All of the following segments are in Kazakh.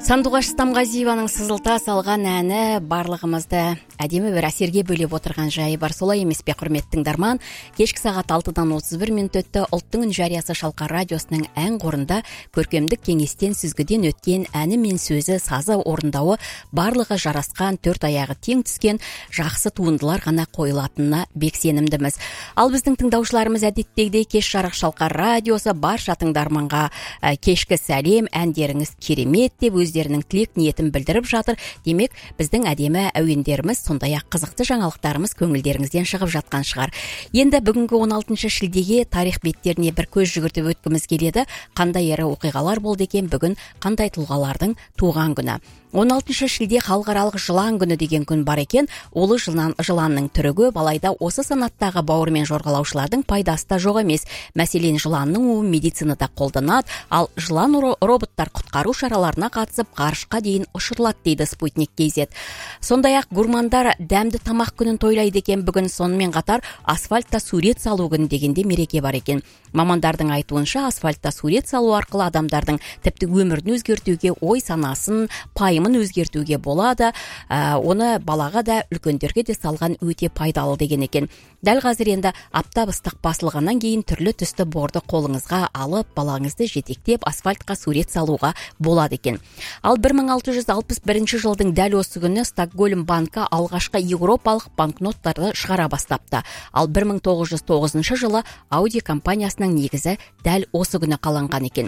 Сандуғаш Стамғазиеваның сызылта салған әні барлығымызды әдемі бір әсерге бөлеп отырған жайы бар. Солай емес пе, құрметті тыңдарман? Кешкі сағат 6-дан 31 минут өтті. Ұлттың үн жариясы Шалқар радиосының ән қорында көркемдік кеңестен сүзгіден өткен әні мен сөзі, сазы орындауы барлығы жарасқан, төрт аяғы тең түскен жақсы туындылар ғана қойылатынына бек сенімдіміз. Ал біздің тыңдаушыларымыз әдеттегідей кеш жарық Шалқар радиосы барша тыңдарманға кешкі сәлем, әндеріңіз керемет деп өздерінің тілек ниетін білдіріп жатыр. Демек, біздің әдемі әуендеріміз, сондай-ақ қызықты жаңалықтарымыз көңілдеріңізден шығып жатқан шығар. Енді бүгінгі 16 шілдеге тарих беттеріне бір көз жүгіртіп өткіміз келеді. Қандай ірі оқиғалар болды екен, бүгін қандай тұлғалардың туған күні. 16 шілде халықаралық жылан күні деген күн бар екен. Улы жыланның түрі көп, алайда осы санаттағы бауырмен жорғалаушылардың пайдасы да жоқ емес. Мәселен, жыланның уы медицинада қолданады, ал жылан роботтар құтқару шараларына қатысып ғарышқа дейін ұшырылады дейді Спутник KZ. Сондай-ақ гурмандар дәмді тамақ күнін тойлайды екен бүгін. Сонымен қатар асфальтта сурет салу күні дегенде мереке бар екен. Мамандардың айтуынша, асфальтта сурет салу арқылы адамдардың тіпті өмірін өзгертуге, ой санасын, пайымын өзгертуге болады. Оны балаға да, үлкендерге де салған өте пайдалы деген екен. Дәл қазір енді аптап ыстық басылғаннан кейін түрлі түсті борды қолыңызға алып, балаңызды жетектеп асфальтқа сурет салуға болады екен. Ал 1661 жылдың дәл осы күні Стокгольм банкі алғашқы еуропалық банкноттарды шығара бастапты. Ал 1909 жылы Audi компаниясының негізі дәл осы күні қаланған екен.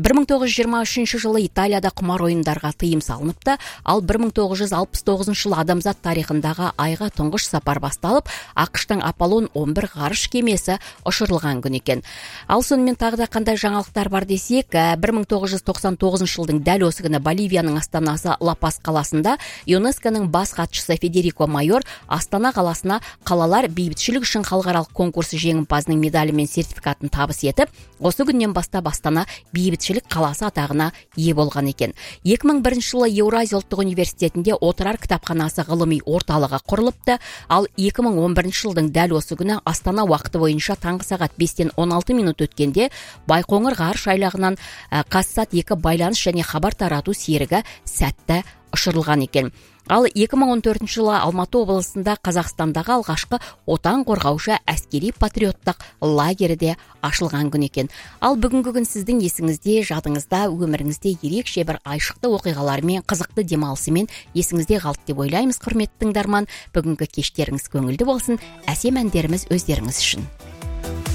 1923 жылы Италияда құмар ойындарға тыйым салыныпты, ал 1969 жылы адамзат тарихындағы айға тұңғыш сапар басталып, ақш-тың Аполлон 11 ғарыш кемесі ұшырылған күн екен. Ал сонымен тағы да қандай жаңалықтар бар десек, 1999 жылдың дәл осы күні Боливияның астанасы Ла-Пас қаласында ЮНЕСКО-ның бас хатшысы Федерико Майор Астана қаласына қалалар бейбітшілік үшін халықаралық конкурсы жеңімпазының медалі мен сертификатын табыс етіп, осы күннен бастап Астана бейбітшілік қаласы атағына ие болған екен. 2001 жылы Еуразия ұлттық университетінде отырар кітапханасы ғылыми орталығы құрылыпты, ал 2011 жылдың дәл осы күні Астана уақыты бойынша таңғы сағат 5-тен 16 минут өткенде Байқоңыр ғарыш айлағынан Қазсат 2 байланыс және хабар тарату серігі сәтті ұшырылған екен. Ал 2014 жылы Алматы облысында Қазақстандағы алғашқы отан қорғаушы әскери патриоттық лагері де ашылған күн екен. Ал бүгінгі күн сіздің есіңізде, жадыңызда, өміріңізде ерекше бір айшықты оқиғалармен, қызықты демалысымен есіңізде қалды деп ойлаймыз, құрметті тыңдарман. Бүгінгі кештеріңіз көңілді болсын, әсем әндеріміз өздеріңіз үшін.